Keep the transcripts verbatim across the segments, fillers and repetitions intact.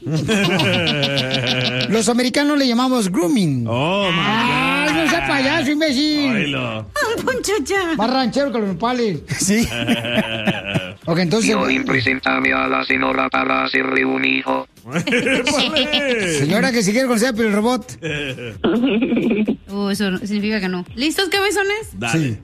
Los americanos le llamamos grooming. Oh, my God. ¡Ay, no sea payaso, imbécil! Oilo. Poncho ya. Más ranchero que los nopales. Sí. Ok, entonces... Piolín, preséntame a la señora para hacerle un hijo. Señora que si quiere conocer el robot. Oh, eso no- significa que no. ¿Listos, cabezones? Dale. Sí.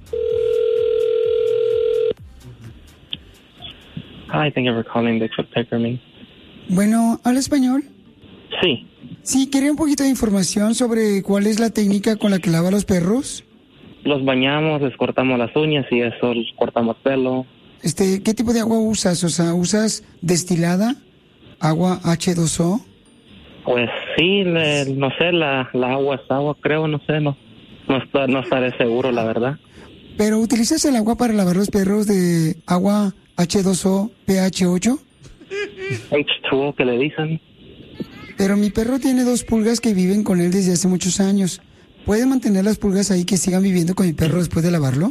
Hi, thank you for calling Bigfoot Pet Grooming. Bueno, ¿habla español? Sí. Sí, quería un poquito de información sobre cuál es la técnica con la que lava los perros. Los bañamos, les cortamos las uñas y eso, les cortamos pelo. Este, ¿qué tipo de agua usas? O sea, ¿usas destilada? ¿Agua hache dos o? Pues sí, le- no sé, la, la agua es agua, creo, no sé, no, no, está- no estaré seguro, la verdad. ¿Pero utilizas el agua para lavar los perros de agua hache dos o pH ocho? H dos O que le dicen. Pero mi perro tiene dos pulgas que viven con él desde hace muchos años. ¿Puede mantener las pulgas ahí que sigan viviendo con mi perro después de lavarlo?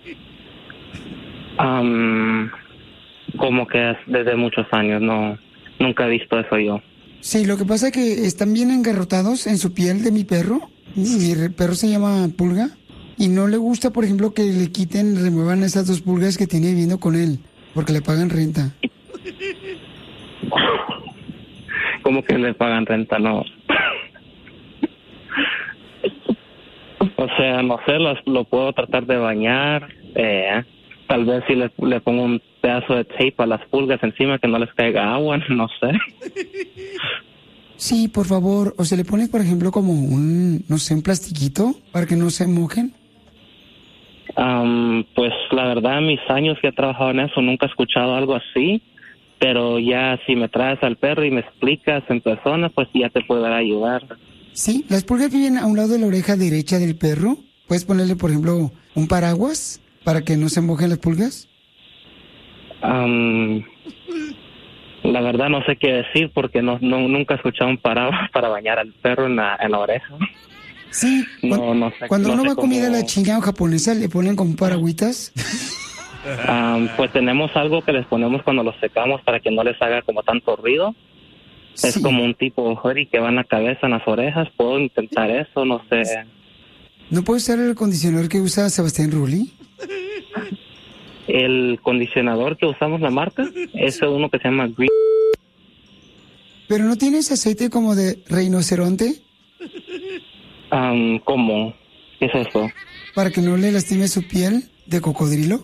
Am, como que es desde muchos años, no, nunca he visto eso yo. Sí, lo que pasa es que están bien engarrotados en su piel de mi perro. Mi re- perro se llama Pulga. Y no le gusta, por ejemplo, que le quiten, remuevan esas dos pulgas que tiene viviendo con él. Porque le pagan renta. Como que le pagan renta, no. O sea, no sé, lo, lo puedo tratar de bañar. Eh, tal vez si le, le pongo un pedazo de tape a las pulgas encima que no les caiga agua, no sé. Sí, por favor. O se le pone, por ejemplo, como un, no sé, un plastiquito para que no se mojen. Am, pues la verdad, mis años que he trabajado en eso, nunca he escuchado algo así. Pero ya si me traes al perro y me explicas en persona, pues ya te puedo ayudar. Sí, las pulgas viven a un lado de la oreja derecha del perro. Puedes ponerle, por ejemplo, un paraguas para que no se mojen las pulgas. Am, la verdad no sé qué decir porque no, no nunca he escuchado un paraguas para bañar al perro en la, en la oreja. Sí, No, cuan- no sé- cuando no uno sé va a comida a cómo- la china o japonesa, le ponen como paragüitas. Am, pues tenemos algo que les ponemos cuando los secamos para que no les haga como tanto ruido. Es Sí. como un tipo hoodie que va en la cabeza, en las orejas. Puedo intentar eso, no sé. ¿No puede usar el acondicionador que usa Sebastián Rulli? El condicionador que usamos, la marca, es uno que se llama Green. ¿Pero no tienes aceite como de rinoceronte Am, ¿Cómo? ¿Qué es eso? para que no le lastime su piel de cocodrilo?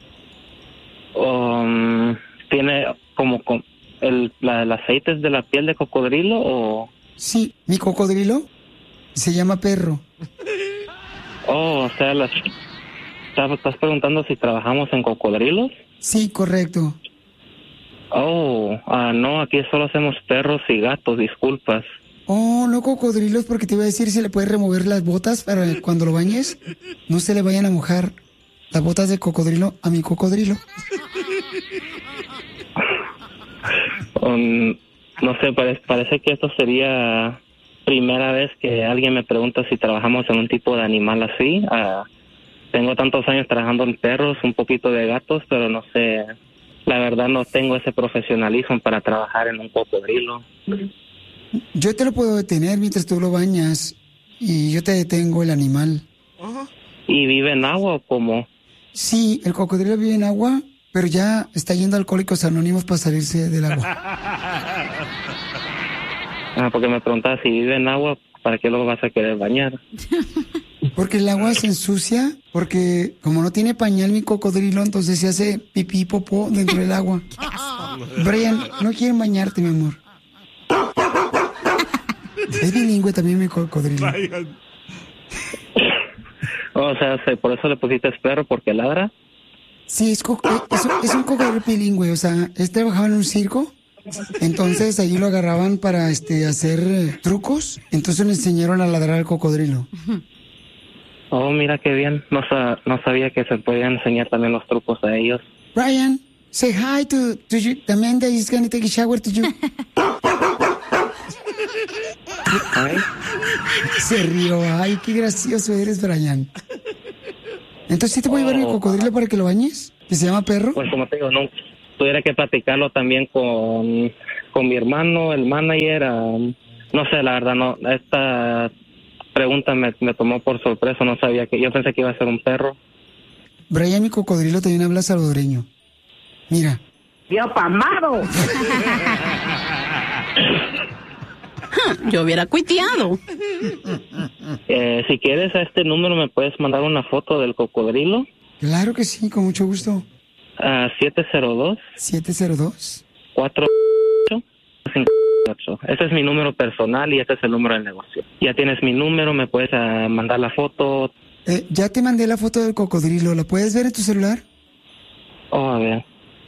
Um, ¿Tiene como con- el, la, el aceite es de la piel de cocodrilo o...? Sí, mi cocodrilo se llama perro. Oh, o sea, las, ¿estás, estás preguntando si trabajamos en cocodrilos? Sí, correcto. Oh, ah, no, aquí solo hacemos perros y gatos, disculpas. Oh, no cocodrilos, porque te iba a decir si le puedes remover las botas para cuando lo bañes no se le vayan a mojar las botas de cocodrilo a mi cocodrilo. Um, no sé, parece, parece que esto sería primera vez que alguien me pregunta si trabajamos en un tipo de animal así. Ah, tengo tantos años trabajando en perros, un poquito de gatos, pero no sé, la verdad no tengo ese profesionalismo para trabajar en un cocodrilo. Yo te lo puedo detener mientras tú lo bañas y yo te detengo el animal. ¿Y vive en agua o cómo? Sí, el cocodrilo vive en agua, pero ya está yendo a Alcohólicos Anónimos para salirse del agua. Ah, porque me preguntaba si vive en agua, ¿para qué luego vas a querer bañar? Porque el agua se ensucia, porque como no tiene pañal mi cocodrilo, entonces se hace pipí y popó dentro del agua. Brian, no quieren bañarte, mi amor. Es bilingüe también mi cocodrilo. O sea, se- por eso le pusiste perro, porque ladra. Sí, es, co- eh, es, es un cocodrilo bilingüe, o sea, él trabajaba en un circo, entonces allí lo agarraban para este hacer eh, trucos, entonces le enseñaron a ladrar al cocodrilo. Oh, mira qué bien. No, sa- no sabía que se podían enseñar también los trucos a ellos. Brian, say hi to, to you, the man that is gonna take a shower to you. Ay, Se rió, ay, qué gracioso eres, Brian. Entonces, ¿sí te voy a llevar mi cocodrilo para que lo bañes? ¿Que se llama perro? pues como te digo, no tuviera que platicarlo también con, con mi hermano, el manager. Um, no sé, la verdad, no. Esta pregunta me, me tomó por sorpresa. No sabía que. Yo pensé que iba a ser un perro. Brian, mi cocodrilo, también habla salvadoreño. Mira. ¡Dios pamado! Yo hubiera cuiteado. Eh, si quieres, a este número me puedes mandar una foto del cocodrilo. Claro que sí, con mucho gusto. Uh, siete cero dos. siete cero dos. cuatro ocho cinco ocho. Ese es mi número personal y este es el número del negocio. Ya tienes mi número, me puedes uh, mandar la foto. Eh, ya te mandé la foto del cocodrilo. ¿La puedes ver en tu celular? Oh, a ver.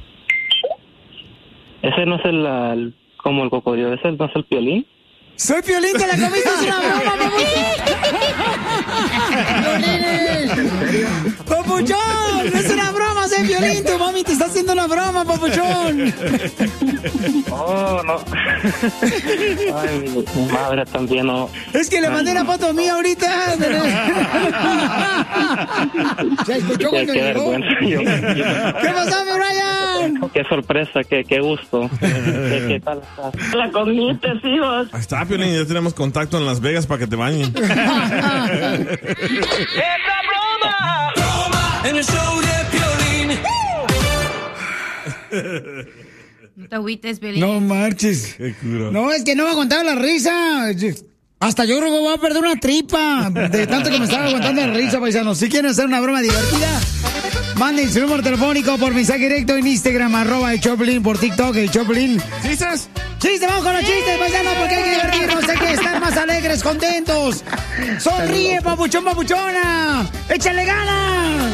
Ese no es el, el como el cocodrilo, ese no es el Piolín. ¡Soy Piolín, te la comiste! ¡Es una broma, papuchón! ¡Papuchón! ¡Es una broma, soy Piolín! ¡Tu mami te está haciendo una broma, papuchón! Oh, no. Ay, mi, mi madre también no. Es que le mandé una foto mía ahorita. ¿Se escuchó cuando qué llegó? vergüenza. Yo, yo, ¿Qué pasó, mi Brian? Qué sorpresa, qué, qué gusto. ¿Qué, qué tal estás? La comiste, hijos. Ahí está, Piolín, ya tenemos contacto en Las Vegas para que te bañen. ¡Es la broma! ¡Broma! En el show de Piolín. No te agüites, Piolín. No marches. Qué cura. No, es que no me aguantaba la risa. Hasta yo creo que voy a perder una tripa de tanto que me estaba aguantando la risa, paisanos. Si quieren hacer una broma divertida, manden su número telefónico por mensaje directo en Instagram, arroba el Choplin, por TikTok, el Choplin. ¿Chistes? ¡Chistes! ¡Vamos con los chistes, paisanos! Porque hay que divertirnos, hay que estar más alegres, contentos. ¡Sonríe, papuchón, papuchona! ¡Échale ganas!